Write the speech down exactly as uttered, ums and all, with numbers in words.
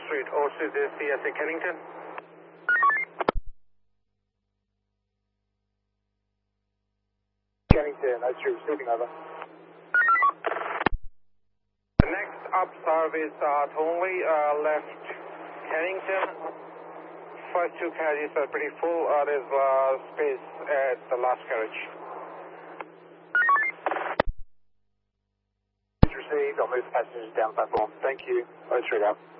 Street, O C Z C S A Kennington. Kennington, O Street receiving, over. The next up service uh, only uh, left Kennington. First two carriages are pretty full. Uh, there's uh, space at the last carriage. Received. I'll move passengers down platform. Thank you. O Street out.